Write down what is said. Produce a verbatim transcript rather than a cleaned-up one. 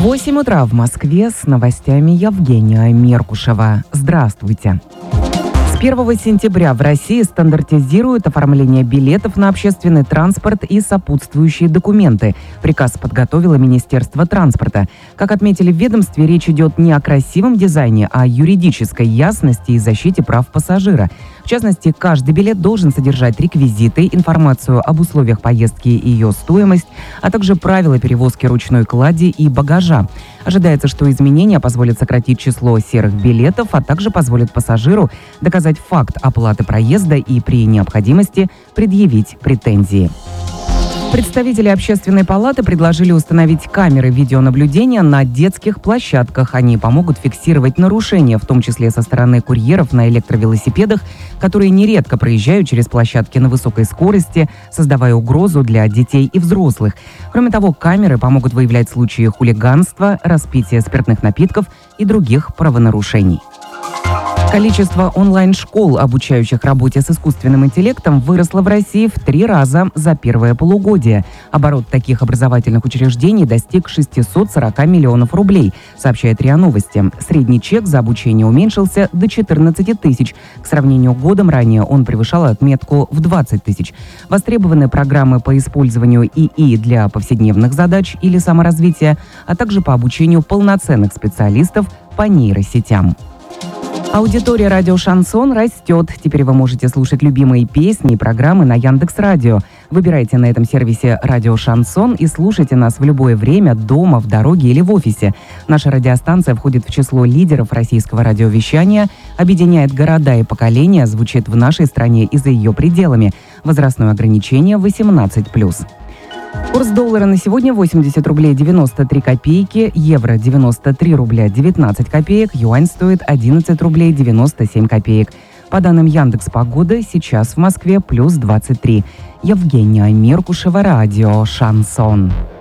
восемь утра в Москве, с новостями Евгения Меркушева. Здравствуйте. С первого сентября в России стандартизируют оформление билетов на общественный транспорт и сопутствующие документы. Приказ подготовило Министерство транспорта. Как отметили в ведомстве, речь идет не о красивом дизайне, а о юридической ясности и защите прав пассажира. В частности, каждый билет должен содержать реквизиты, информацию об условиях поездки и ее стоимость, а также правила перевозки ручной клади и багажа. Ожидается, что изменения позволят сократить число серых билетов, а также позволят пассажиру доказать факт оплаты проезда и при необходимости предъявить претензии. Представители Общественной палаты предложили установить камеры видеонаблюдения на детских площадках. Они помогут фиксировать нарушения, в том числе со стороны курьеров на электровелосипедах, которые нередко проезжают через площадки на высокой скорости, создавая угрозу для детей и взрослых. Кроме того, камеры помогут выявлять случаи хулиганства, распития спиртных напитков и других правонарушений. Количество онлайн-школ, обучающих работе с искусственным интеллектом, выросло в России в три раза за первое полугодие. Оборот таких образовательных учреждений достиг шестьсот сорок миллионов рублей, сообщает РИА Новости. Средний чек за обучение уменьшился до четырнадцати тысяч. К сравнению годом ранее он превышал отметку в двадцать тысяч. Востребованы программы по использованию ИИ для повседневных задач или саморазвития, а также по обучению полноценных специалистов по нейросетям. Аудитория радио «Шансон» растет. Теперь вы можете слушать любимые песни и программы на Яндекс.Радио. Выбирайте на этом сервисе «Радио Шансон» и слушайте нас в любое время, дома, в дороге или в офисе. Наша радиостанция входит в число лидеров российского радиовещания, объединяет города и поколения, звучит в нашей стране и за ее пределами. Возрастное ограничение восемнадцать плюс. Курс доллара на сегодня восемьдесят рублей девяносто три копейки, евро девяносто три рубля девятнадцать копеек, юань стоит одиннадцать рублей девяносто семь копеек. По данным Яндекс.Погоды, сейчас в Москве плюс двадцать три. Евгения Меркушева, радио «Шансон».